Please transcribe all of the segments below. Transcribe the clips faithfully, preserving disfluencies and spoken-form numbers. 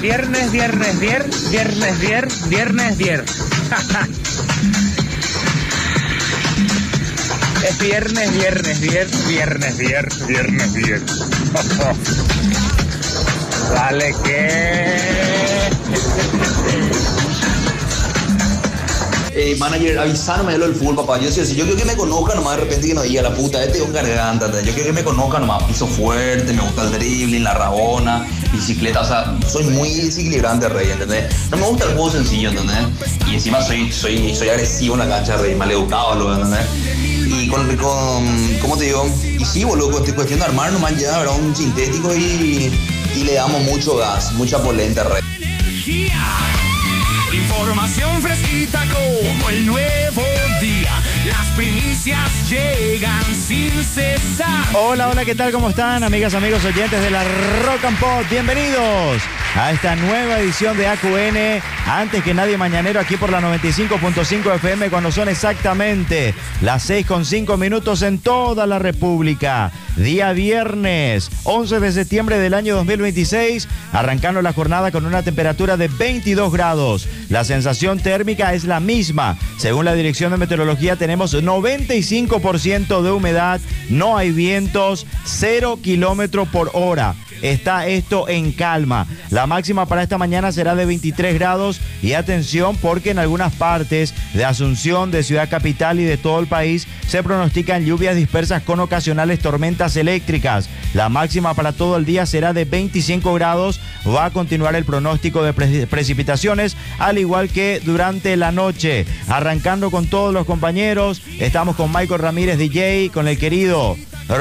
viernes, viernes, viernes, viernes, viernes, viernes, viernes. Es viernes, viernes, viernes, viernes, viernes, viernes, viernes. Dale que... Eh, manager, avísame de lo del fútbol, papá. Yo sí, yo quiero que me conozca nomás de repente que no diga la puta, este es un garganta. Yo quiero que me conozca nomás, piso fuerte, me gusta el dribbling, la rabona, bicicleta, o sea, soy muy desequilibrante, rey, ¿entendés? No me gusta el juego sencillo, ¿entendés? Y encima soy, soy, soy agresivo en la cancha, rey, maleducado, lo, ¿entendés? Y con, con, ¿cómo te digo? Y sí, boludo, con cuestión de armar nomás ya, ¿verdad? Un sintético y, y le damos mucho gas, mucha polenta, rey. Información fresquita como el nuevo día. Las primicias llegan sin cesar. Hola, hola, ¿qué tal? ¿Cómo están, amigas, amigos, oyentes de la Rock and Pop? Bienvenidos a esta nueva edición de A Q N. Antes que nadie mañanero aquí por la noventa y cinco punto cinco F M cuando son exactamente las seis con cinco minutos en toda la República. Día viernes, once de septiembre del año dos mil veintiséis, arrancando la jornada con una temperatura de veintidós grados. La sensación térmica es la misma. Según la Dirección de Meteorología tenemos noventa y cinco por ciento de humedad, no hay vientos, cero kilómetros por hora. Está esto en calma. La máxima para esta mañana será de veintitrés grados y atención porque en algunas partes de Asunción, de Ciudad Capital y de todo el país se pronostican lluvias dispersas con ocasionales tormentas eléctricas. La máxima para todo el día será de veinticinco grados. Va a continuar el pronóstico de pre- precipitaciones al igual que durante la noche. Arrancando con todos los compañeros, estamos con Michael Ramírez D J, con el querido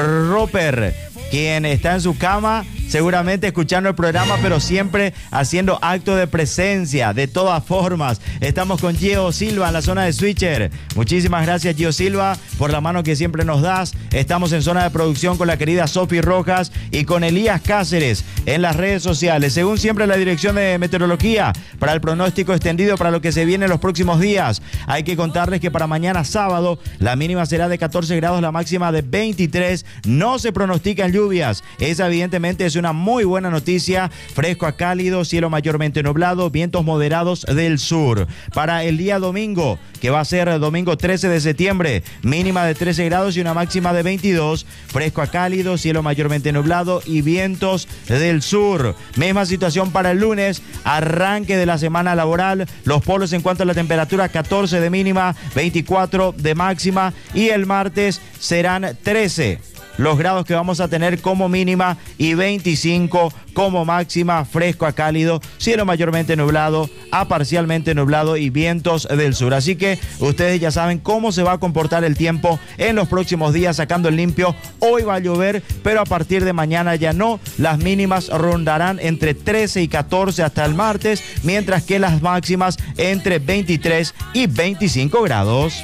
Roper, quien está en su cama seguramente escuchando el programa, pero siempre haciendo acto de presencia. De todas formas, estamos con Gio Silva en la zona de Switcher. Muchísimas gracias, Gio Silva, por la mano que siempre nos das. Estamos en zona de producción con la querida Sofi Rojas y con Elías Cáceres en las redes sociales. Según siempre la Dirección de Meteorología, para el pronóstico extendido para lo que se viene en los próximos días, hay que contarles que para mañana sábado la mínima será de catorce grados, la máxima de veintitrés. No se pronostican lluvias. Esa evidentemente es una muy buena noticia. Fresco a cálido, cielo mayormente nublado, vientos moderados del sur. Para el día domingo, que va a ser domingo trece de septiembre, mínima de trece grados y una máxima de veintidós. Fresco a cálido, cielo mayormente nublado y vientos del sur. Misma situación para el lunes, arranque de la semana laboral. Los polos en cuanto a la temperatura, catorce de mínima, veinticuatro de máxima, y el martes serán trece los grados que vamos a tener como mínima y veinticinco como máxima. Fresco a cálido, cielo mayormente nublado a parcialmente nublado y vientos del sur. Así que ustedes ya saben cómo se va a comportar el tiempo en los próximos días, sacando el limpio. Hoy va a llover, pero a partir de mañana ya no. Las mínimas rondarán entre trece y catorce hasta el martes, mientras que las máximas entre veintitrés y veinticinco grados.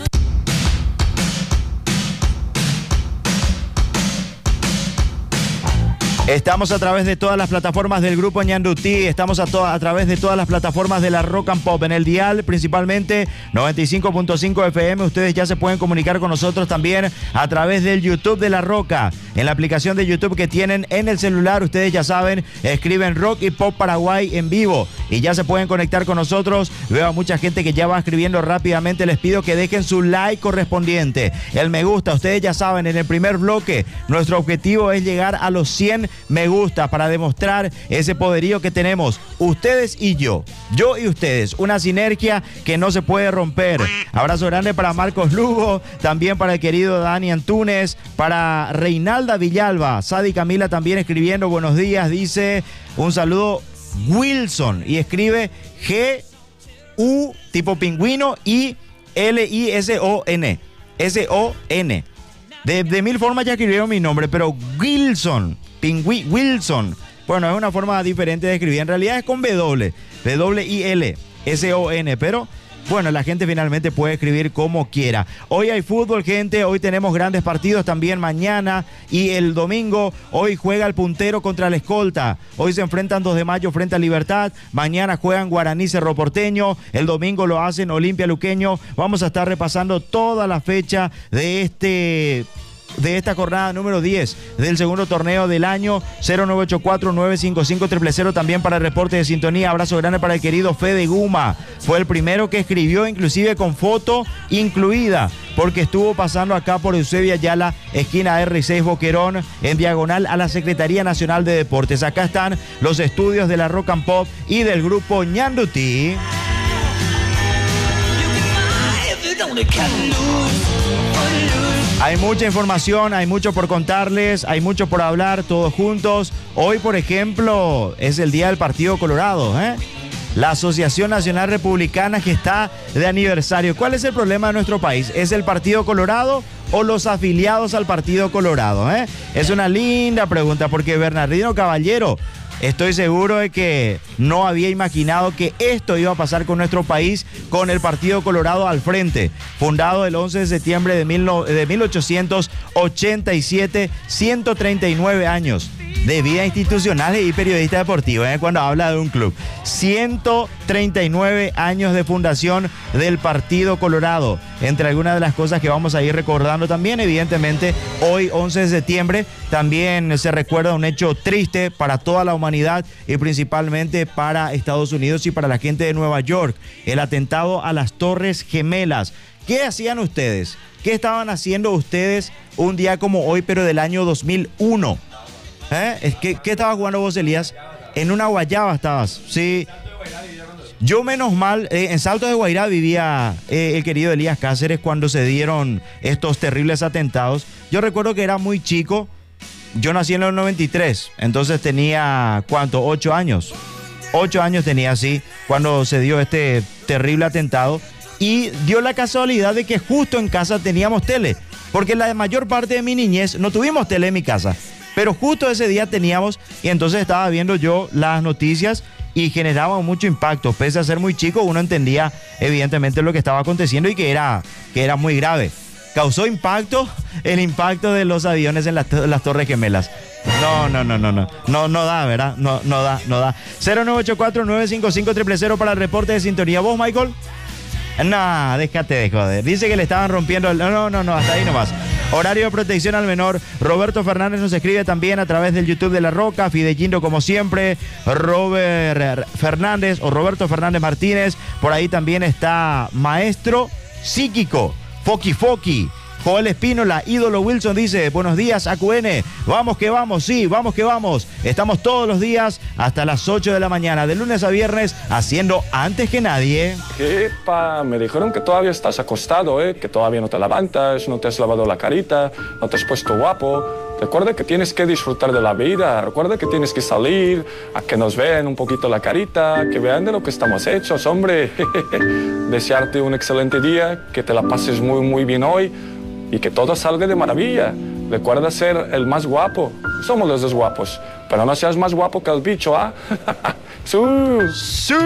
Estamos a través de todas las plataformas del Grupo Ñandutí, estamos a, to- a través de todas las plataformas de la Rock and Pop, en el dial principalmente noventa y cinco punto cinco F M. Ustedes ya se pueden comunicar con nosotros también a través del YouTube de La Roca, en la aplicación de YouTube que tienen en el celular. Ustedes ya saben, escriben Rock y Pop Paraguay en vivo y ya se pueden conectar con nosotros. Veo a mucha gente que ya va escribiendo rápidamente. Les pido que dejen su like correspondiente, el me gusta. Ustedes ya saben, en el primer bloque nuestro objetivo es llegar a los cien me gusta para demostrar ese poderío que tenemos ustedes y yo, yo y ustedes, una sinergia que no se puede romper. Abrazo grande para Marcos Lugo, también para el querido Dani Antunes, para Reinalda Villalba, Sadi Camila también escribiendo buenos días, dice un saludo Wilson y escribe G U tipo pingüino y L I S O N S O N. De, de mil formas ya escribieron mi nombre, pero Wilson, Pingüi, Wilson. Bueno, es una forma diferente de escribir. En realidad es con W, W I L S O N, pero bueno, la gente finalmente puede escribir como quiera. Hoy hay fútbol, gente. Hoy tenemos grandes partidos también mañana y el domingo. Hoy juega el puntero contra la escolta. Hoy se enfrentan dos de mayo frente a Libertad. Mañana juegan Guaraní Cerro Porteño. El domingo lo hacen Olimpia Luqueño. Vamos a estar repasando toda la fecha de este de esta jornada número diez del segundo torneo del año. Cero nueve ocho cuatro, nueve cinco cinco, cero cero cero también para el reporte de sintonía. Abrazo grande para el querido Fede Guma. Fue el primero que escribió, inclusive con foto incluida, porque estuvo pasando acá por Eusebio Ayala, esquina R seis Boquerón, en diagonal a la Secretaría Nacional de Deportes. Acá están los estudios de la Rock and Pop y del grupo Ñandutí. Hay mucha información, hay mucho por contarles, hay mucho por hablar todos juntos. Hoy, por ejemplo, es el día del Partido Colorado, ¿eh? La Asociación Nacional Republicana que está de aniversario. ¿Cuál es el problema de nuestro país? ¿Es el Partido Colorado o los afiliados al Partido Colorado? ¿eh? Es una linda pregunta porque Bernardino Caballero, estoy seguro de que no había imaginado que esto iba a pasar con nuestro país, con el Partido Colorado al frente. Fundado el once de septiembre de, mil no, de mil ochocientos ochenta y siete, ciento treinta y nueve años de vida institucional y periodista deportivo, ¿eh? Cuando habla de un club. ciento treinta y nueve años de fundación del Partido Colorado. Entre algunas de las cosas que vamos a ir recordando también, evidentemente, hoy once de septiembre, también se recuerda un hecho triste para toda la humanidad y principalmente para Estados Unidos y para la gente de Nueva York. El atentado a las Torres Gemelas. ¿Qué hacían ustedes? ¿Qué estaban haciendo ustedes un día como hoy, pero del año dos mil uno? ¿Eh? ¿Qué, ¿Qué estabas jugando vos, Elías? En una guayaba estabas, sí. Yo menos mal, eh, en Salto de Guairá vivía eh, el querido Elías Cáceres cuando se dieron estos terribles atentados. Yo recuerdo que era muy chico, yo nací en el noventa y tres, entonces tenía, ¿cuánto? Ocho años. Ocho años tenía así cuando se dio este terrible atentado y dio la casualidad de que justo en casa teníamos tele, porque la mayor parte de mi niñez no tuvimos tele en mi casa. Pero justo ese día teníamos, y entonces estaba viendo yo las noticias y generaba mucho impacto. Pese a ser muy chico, uno entendía evidentemente lo que estaba aconteciendo y que era, que era muy grave. Causó impacto el impacto de los aviones en las, las Torres Gemelas. No, no, no, no, no. No, no da, ¿verdad? No, no da, no da. cero nueve ocho cuatro, nueve cinco cinco, cero cero cero para el reporte de sintonía. ¿Vos, Michael? No, déjate de joder. Dice que le estaban rompiendo el... No, no, no, no, hasta ahí nomás. Horario de protección al menor. Roberto Fernández nos escribe también a través del YouTube de La Roca. Fideindo como siempre. Robert Fernández o Roberto Fernández Martínez. Por ahí también está Maestro Psíquico. Foki Foki. Joel Espínola, ídolo Wilson dice, buenos días A Q N, vamos que vamos, sí, vamos que vamos. Estamos todos los días hasta las ocho de la mañana, de lunes a viernes, haciendo antes que nadie. Epa, me dijeron que todavía estás acostado, ¿eh? Que todavía no te levantas, no te has lavado la carita, no te has puesto guapo. Recuerda que tienes que disfrutar de la vida, recuerda que tienes que salir, a que nos vean un poquito la carita, que vean de lo que estamos hechos, hombre. Desearte un excelente día, que te la pases muy, muy bien hoy. Y que todo salga de maravilla. Recuerda ser el más guapo. Somos los dos guapos. Pero no seas más guapo que el bicho, ¿ah? ¡Su! ¡Su!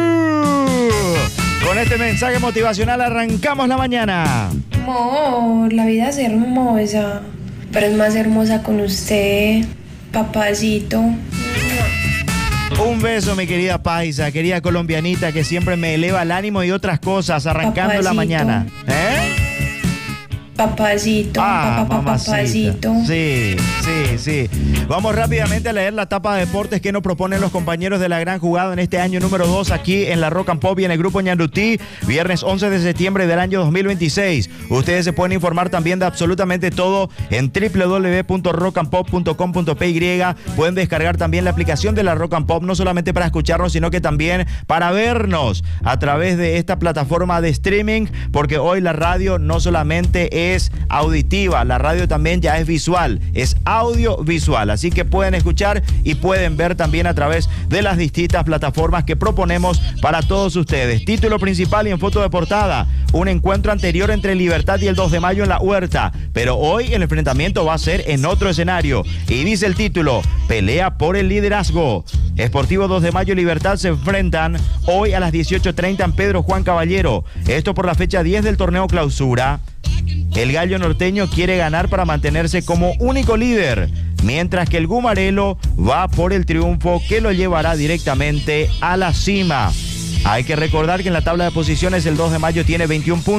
Con este mensaje motivacional arrancamos la mañana. Amor, la vida es hermosa. Pero es más hermosa con usted, papacito. Un beso, mi querida paisa, querida colombianita, que siempre me eleva el ánimo y otras cosas arrancando papacito. La mañana. ¿Eh? Papacito, ah, papá, papacito. Sí, sí, sí. Vamos rápidamente a leer la tapa de deportes que nos proponen los compañeros de la gran jugada en este año número dos aquí en la Rock and Pop y en el grupo Ñandutí, viernes once de septiembre del año dos mil veintiséis. Ustedes se pueden informar también de absolutamente todo en doble u doble u doble u punto rock and pop punto com punto p y. Pueden descargar también la aplicación de la Rock and Pop, no solamente para escucharnos, sino que también para vernos a través de esta plataforma de streaming, porque hoy la radio no solamente es es auditiva, la radio también ya es visual, es audiovisual, así que pueden escuchar y pueden ver también a través de las distintas plataformas que proponemos para todos ustedes. Título principal y en foto de portada, un encuentro anterior entre Libertad y el dos de mayo en la Huerta, pero hoy el enfrentamiento va a ser en otro escenario y dice el título, pelea por el liderazgo. Sportivo dos de mayo y Libertad se enfrentan hoy a las dieciocho treinta en Pedro Juan Caballero, esto por la fecha diez del torneo clausura. El gallo norteño quiere ganar para mantenerse como único líder, mientras que el gumarelo va por el triunfo que lo llevará directamente a la cima. Hay que recordar que en la tabla de posiciones el dos de mayo tiene veintiún puntos,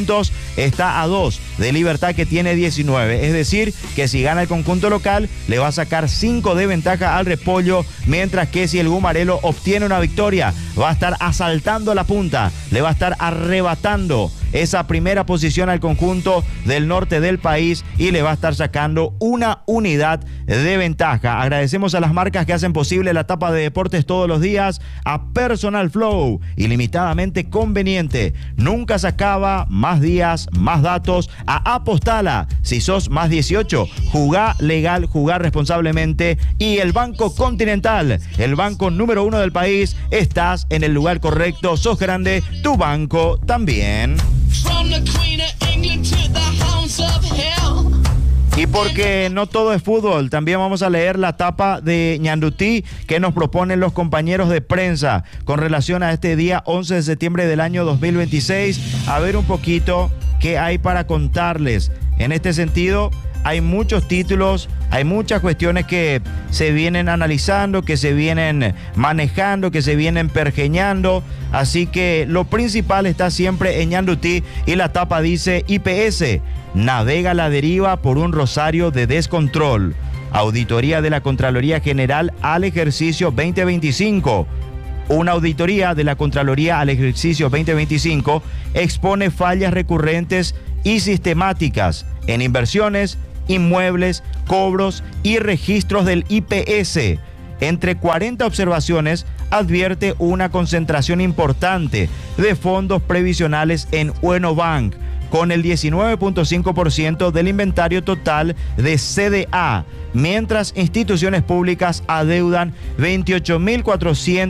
está a dos de Libertad, que tiene diecinueve. Es decir, que si gana el conjunto local, le va a sacar cinco de ventaja al Repollo, mientras que si el Gumarelo obtiene una victoria, va a estar asaltando la punta, le va a estar arrebatando esa primera posición al conjunto del norte del país y le va a estar sacando una unidad de ventaja. Agradecemos a las marcas que hacen posible la etapa de deportes todos los días, a Personal Flow, ilimitadamente conveniente, nunca se acaba, más días, más datos, a Apostala, si sos más dieciocho, jugá legal, jugá responsablemente, y el Banco Continental, el banco número uno del país, estás en el lugar correcto, sos grande, tu banco también. Y porque no todo es fútbol, también vamos a leer la tapa de Ñandutí que nos proponen los compañeros de prensa con relación a este día once de septiembre del año dos mil veintiséis. A ver un poquito qué hay para contarles. En este sentido, hay muchos títulos, hay muchas cuestiones que se vienen analizando, que se vienen manejando, que se vienen pergeñando. Así que lo principal está siempre en Ñandutí y la tapa dice: I P S navega la deriva por un rosario de descontrol. Auditoría de la Contraloría General al ejercicio veinte veinticinco. Una auditoría de la Contraloría al ejercicio veinte veinticinco expone fallas recurrentes y sistemáticas en inversiones, inmuebles, cobros y registros del I P S. Entre cuarenta observaciones, advierte una concentración importante de fondos previsionales en Uenobank, con el diecinueve punto cinco por ciento del inventario total de C D A, mientras instituciones públicas adeudan veintiocho mil cuatrocientos